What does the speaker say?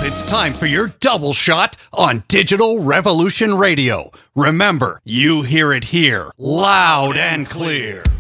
it's time for your double shot on Digital Revolution Radio. Remember, you hear it here, loud and clear.